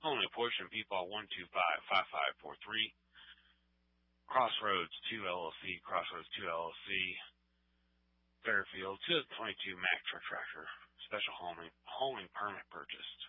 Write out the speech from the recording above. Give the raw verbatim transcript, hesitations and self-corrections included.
Only a portion, People one two five, five five four three. Crossroads two L L C, Crossroads two L L C. Fairfield two thousand twenty-two Mack truck tractor. Special hauling, hauling permit purchased.